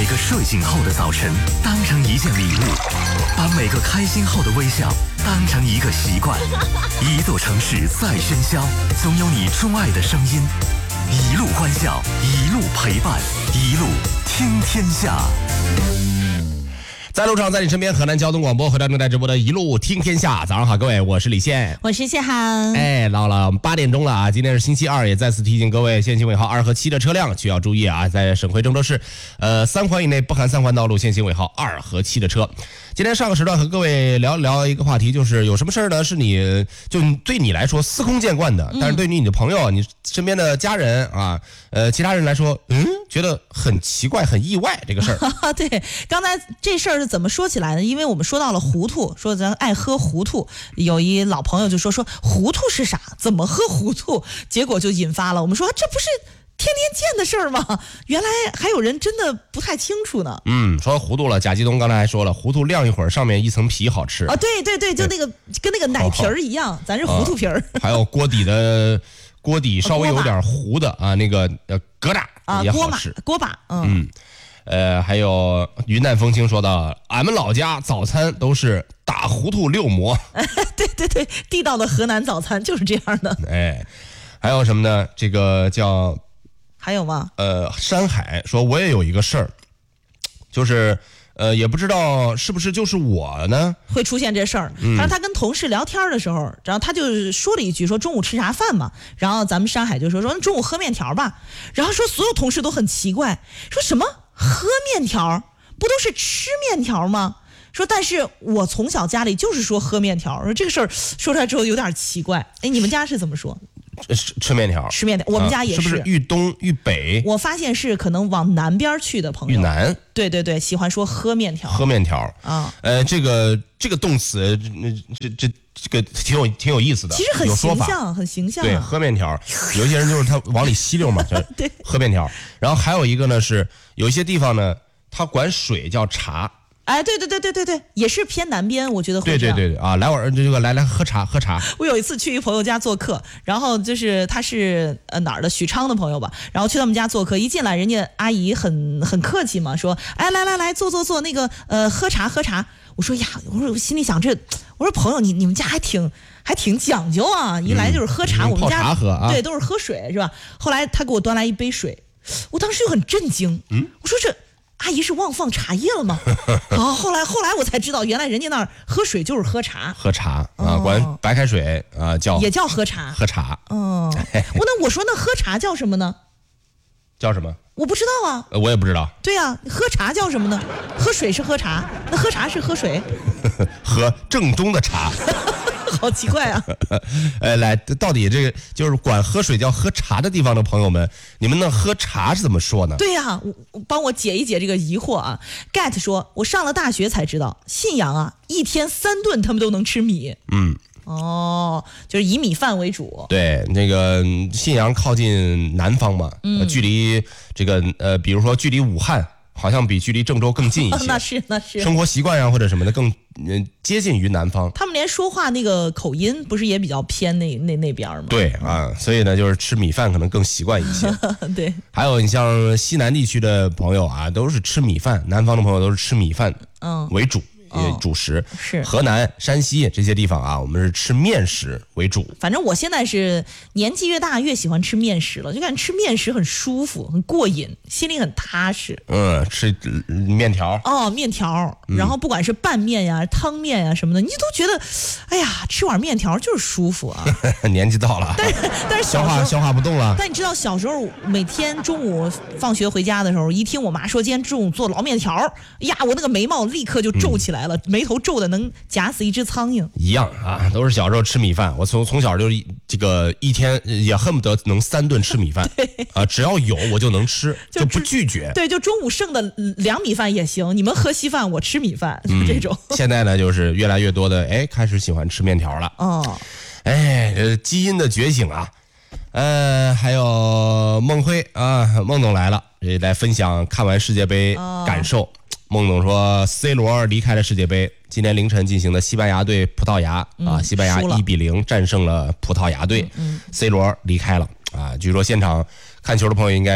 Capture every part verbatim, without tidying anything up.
个睡醒后的早晨当成一件礼物，把每个开心后的微笑当成一个习惯。一座城市再喧嚣，总有你钟爱的声音。一路欢笑，一路陪伴，一路听天下。 在路上，在你身边，河南交通广播回到正在直播的一路听天下。早上好，各位，我是李现， 我是谢航。 哎，到了八点钟了啊！今天是星期二，也再次提醒各位限行尾号二和七的车辆需要注意啊，在省会郑州市，呃，三环以内不含三环道路限行尾号二和七的车。今天上个时段和各位聊聊一个话题，就是有什么事儿呢？是你就对你来说司空见惯的，但是对于你的朋友、你身边的家人啊，呃，其他人来说，嗯，觉得很奇怪、很意外这个事儿。 对，刚才这事儿是怎么说起来呢？因为我们说到了糊涂，说咱爱喝糊涂，有一老朋友就说说糊涂是啥？怎么喝糊涂？结果就引发了我们说这不是天天见的事儿吗？原来还有人真的不太清楚呢。 嗯，说糊涂了，贾继东刚才还说了，糊涂晾一会儿，上面一层皮好吃啊。对对对，就那个跟那个奶皮儿一样，咱是糊涂皮儿、 啊。还有锅底的锅底稍微有点糊的啊，那个呃疙瘩也好吃。 锅巴，嗯。 嗯呃，还有云淡风轻说到，俺们老家早餐都是打糊涂六馍。 对对对，地道的河南早餐就是这样的。 哎，还有什么呢？这个叫还有吗？ 呃，山海说我也有一个事儿，就是呃，也不知道是不是就是我呢会出现这事儿。他说他跟同事聊天的时候，然后他就说了一句，说中午吃啥饭嘛？然后咱们山海就说说中午喝面条吧。然后说所有同事都很奇怪，说什么喝面条？不都是吃面条吗？说但是我从小家里就是说喝面条，说这个事儿说出来之后有点奇怪。哎，你们家是怎么说？ 吃吃面条， 吃面条，我们家也是。 啊、是不是豫东豫北？ 我发现是可能往南边去的朋友。 豫南， 对对对，喜欢说喝面条。 喝面条啊，呃，这个这个动词，这这这个挺有挺有意思的， 其实很形象，很形象、啊。 对，喝面条，有一些人就是他往里吸溜嘛， 对， 喝面条。然后还有一个呢是，有一些地方呢，他管水叫茶。 哎，对对对对对对，也是偏南边，我觉得会对对对对啊，来我这个来来喝茶喝茶。 我有一次去一朋友家做客，然后就是他是呃哪儿的许昌的朋友吧，然后去他们家做客，一进来人家阿姨很很客气嘛，说哎来来来坐坐坐，那个呃喝茶喝茶。我说呀，我说我心里想这，我说朋友你你们家还挺还挺讲究啊，一来就是喝茶， 嗯、 我们家泡茶喝啊， 对都是喝水是吧？后来他给我端来一杯水，我当时就很震惊，嗯，我说这。阿姨是忘放茶叶了吗？哦，后来后来我才知道，原来人家那儿喝水就是喝茶， 喝茶啊，管白开水啊叫也叫喝茶， 喝茶。 嗯，我那我说那喝茶叫什么呢？ 叫什么？ 我不知道啊。 呃，我也不知道。 对呀、啊，喝茶叫什么呢？喝水是喝茶，那喝茶是喝水。 喝正宗的茶。 好奇怪啊！ 哎，来，到底这个就是管喝水叫喝茶的地方的朋友们，你们那喝茶是怎么说呢？ 对呀、啊，帮我解一解这个疑惑啊。Get 说，我上了大学才知道，信阳啊，一天三顿他们都能吃米。 嗯， 哦，就是以米饭为主。 对，那个信阳靠近南方嘛，嗯、距离这个呃，比如说距离武汉。好像比距离郑州更近一些， 那是那是生活习惯啊或者什么的更呃接近于南方。 他们连说话那个口音不是也比较偏那那那边吗？ 对啊，所以呢就是吃米饭可能更习惯一些。 对， 还有你像西南地区的朋友啊，都是吃米饭；南方的朋友都是吃米饭为主。也主食、 哦、是河南、山西这些地方啊，我们是吃面食为主。 反正我现在是年纪越大越喜欢吃面食了，就感觉吃面食很舒服、很过瘾，心里很踏实。 嗯，吃面条哦，面条，然后不管是拌面呀、汤面呀什么的，你都觉得，哎呀，吃碗面条就是舒服啊。 年纪到了， 但是但是消化消化不动了。 但你知道小时候每天中午放学回家的时候，一听我妈说今天中午做捞面条，呀，我那个眉毛立刻就皱起来了。嗯，眉头皱的能夹死一只苍蝇一样啊，都是小时候吃米饭。我从从小就这个一天也恨不得能三顿吃米饭啊，只要有我就能吃，就, 就不拒绝。 对，就中午剩的凉米饭也行，你们喝稀饭，我吃米饭， 嗯、 这种。 现在呢，就是越来越多的哎，开始喜欢吃面条了。 哦， 哎，这基因的觉醒啊。呃，还有孟辉啊，孟总来了，来分享看完世界杯感受。哦，孟总说 C 罗离开了世界杯，今天凌晨进行的西班牙对葡萄牙、嗯、啊，西班牙一比零战胜了葡萄牙队、嗯嗯、C 罗离开了啊，据说现场看球的朋友应该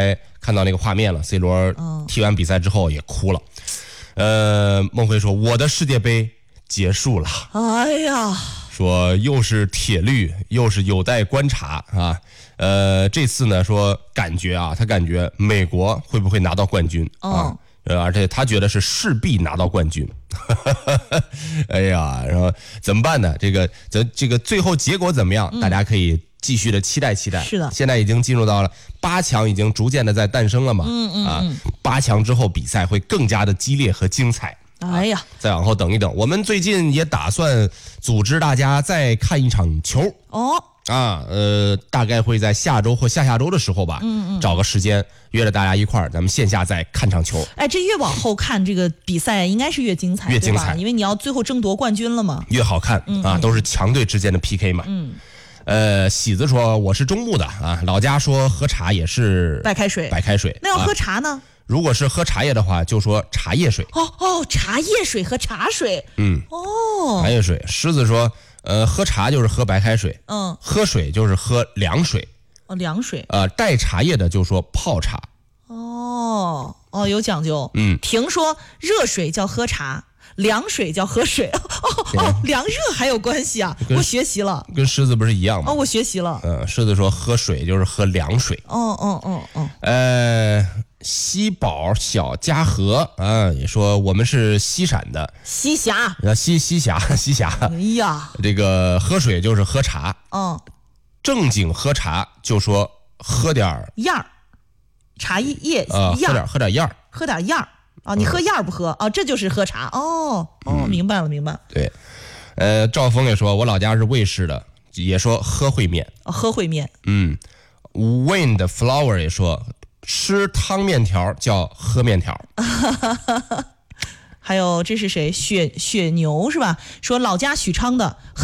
看到那个画面了 ，C 罗踢完比赛之后也哭了。呃，孟非说我的世界杯结束了。 哎呀， 说又是铁律，又是有待观察啊。呃，这次呢说感觉啊，他感觉美国会不会拿到冠军啊？ 哦呃，而且他觉得是势必拿到冠军。哎呀，然后怎么办呢？这个这这个最后结果怎么样？嗯、大家可以继续的期待期待。 是的， 现在已经进入到了八强，已经逐渐的在诞生了嘛。 嗯嗯嗯啊，八强之后比赛会更加的激烈和精彩。 哎呀， 再往后等一等，我们最近也打算组织大家再看一场球哦。 啊，呃，大概会在下周或下下周的时候吧，嗯嗯，找个时间约着大家一块儿，咱们线下再看场球。 哎，这越往后看这个比赛，应该是越精彩， 越精彩， 因为你要最后争夺冠军了嘛， 越好看嗯啊，都是强队之间的 P K 嘛。 嗯， 呃，喜子说我是中部的啊，老家说喝茶也是白开水， 白开水。 那要喝茶呢？ 啊如果是喝茶叶的话，就说茶叶水。 哦哦，茶叶水和茶水。 嗯， 哦， 茶叶水。狮子说，呃，喝茶就是喝白开水， 嗯， 喝水就是喝凉水。 哦，凉水。 呃，带茶叶的就说泡茶。 哦哦，有讲究。 嗯， 听说热水叫喝茶，凉水叫喝水。哦哦，凉热还有关系啊！我学习了。 跟狮子不是一样吗？ 哦，我学习了。 嗯、呃，狮子说喝水就是喝凉水。 哦哦哦哦。 呃。西宝小嘉禾啊，也说我们是西陕的西峡， 啊西西峡西峡。 哎呀， 这个喝水就是喝茶， 嗯， 正经喝茶就说喝点儿样儿，茶叶啊，喝点喝点样儿， 喝点样儿啊，你喝样儿不喝啊？这就是喝茶哦哦，明白了明白了。 对，呃，赵峰也说我老家是魏市的，也说喝烩面， 哦，喝烩面。 嗯 ，Wind Flower 也说。吃汤面条叫喝面条。 还有这是谁？血血牛是吧？说老家许昌的。